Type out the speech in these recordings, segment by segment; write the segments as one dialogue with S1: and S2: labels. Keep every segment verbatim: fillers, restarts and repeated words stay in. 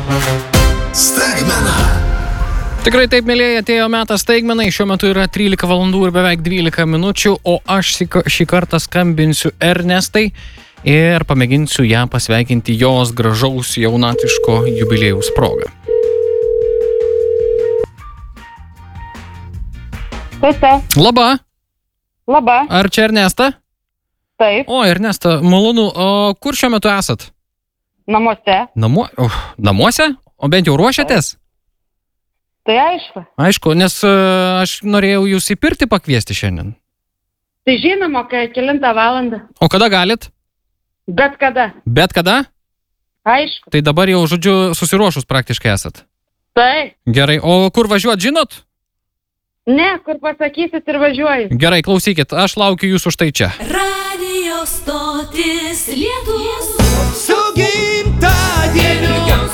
S1: Staigmena.
S2: Tikrai taip, mėlyje, atėjo metas staigmenai. Šiuo metu yra trylika valandų ir beveik dvylika minučių, o aš šį kartą skambinsiu Ernestai ir pamėginsiu ją pasveikinti jos gražaus jaunatviško jubiliejaus progą.
S3: Taip.
S2: Labą.
S3: Labą.
S2: Ar čia Ernesta?
S3: Taip.
S2: O, Ernesta, malonu. O kur šiuo metu esat?
S3: Namuose.
S2: Namu... Uh, namuose? O bent jau ruošiatės?
S3: Tai aišku.
S2: Aišku, nes uh, aš norėjau jūs į pirtį pakviesti šiandien.
S3: Tai žinoma, kai kelintą valandą.
S2: O kada galit?
S3: Bet kada.
S2: Bet kada?
S3: Aišku.
S2: Tai dabar jau, žodžiu, susiruošus praktiškai esat.
S3: Taip.
S2: Gerai, o kur važiuot, žinot?
S3: Ne, kur pasakysit ir važiuoju.
S2: Gerai, klausykit, aš laukiu jūsų štai čia.
S4: Radio stotis Lietuvos.
S1: Su gimtadieniu.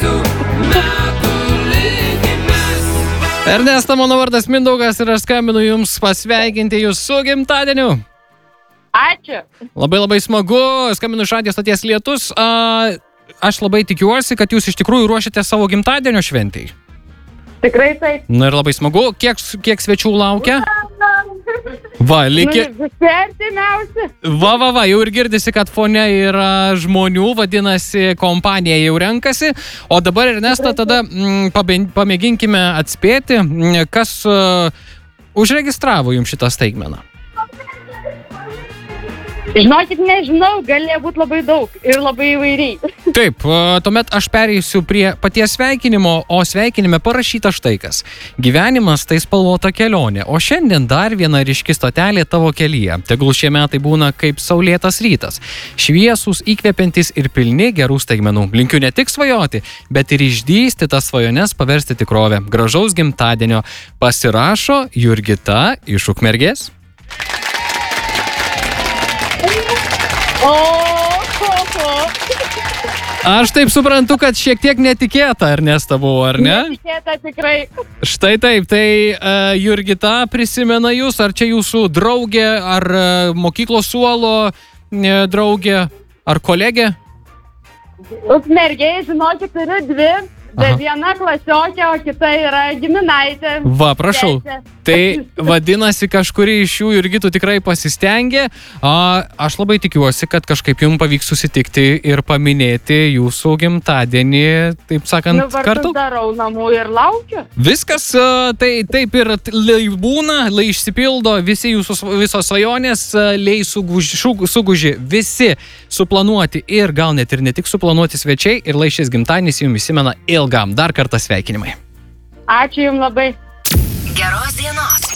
S2: Ernesta, mano vardas Mindaugas ir aš skambinu jums pasveikinti jūs su gimtadieniu.
S3: Ačiū.
S2: Labai labai smagu, skambinu iš Radio stoties Lietus. A, aš labai tikiuosi, kad jūs iš tikrųjų ruošiate savo gimtadienio šventei.
S3: Tikrai taip.
S2: Na ir labai smagu. Kiek, kiek svečių laukia? Va, lygi...
S3: Nu, visi artimiausi.
S2: Va, va, va, jau ir girdisi, kad fone yra žmonių, vadinasi, kompanija jau renkasi. O dabar, Ernesta, tada mm, pamėginkime atspėti, kas uh, užregistravo jums šitą staigmeną.
S3: Žinokit, nežinau, galėjo būti labai daug ir labai įvairiai.
S2: Taip, tuomet aš pereisiu prie paties sveikinimo, o sveikinime parašyta štai kas. Gyvenimas tai spalvota kelionė, o šiandien dar viena ryški stotelė tavo kelyje. Tegul šie metai būna kaip saulėtas rytas. Šviesūs, įkvepiantys ir pilni gerų staigmenų. Linkiu ne tik svajoti, bet ir išdysti tas svajones paversti tikrovę. Gražaus gimtadienio. Pasirašo Jurgita iš Ukmergės.
S3: O, o, o.
S2: Aš taip suprantu, kad šiek tiek netikėta, Ernesta, buvo, ar ne?
S3: Netikėta tikrai.
S2: Štai taip, tai uh, Jurgita prisimena jūs, ar čia jūsų draugė, ar uh, mokyklos suolo uh, draugė, ar kolegė?
S3: Ukmergėje, žinokit, turiu dvi.
S2: Aha.
S3: Viena klasiokė, o kita yra giminaitė.
S2: Va, prašau.
S3: Tėčia.
S2: Tai vadinasi, kažkuri iš jų Jurgitų tikrai pasistengė. A, aš labai tikiuosi, kad kažkaip jums pavyks susitikti ir paminėti jūsų gimtadienį, taip sakant,
S3: Nu,
S2: kartu.
S3: darau namų ir laukiu.
S2: Viskas a, tai taip ir lai būna, lai išsipildo visi jūsų visos svajonės, a, lai suguži, suguži visi suplanuoti ir gal net ir ne tik suplanuoti svečiai ir lai šis gimtadienis jums įsimena ilgam. Dar kartą sveikinimai.
S3: Ačiū jums labai.
S4: Geros dienos.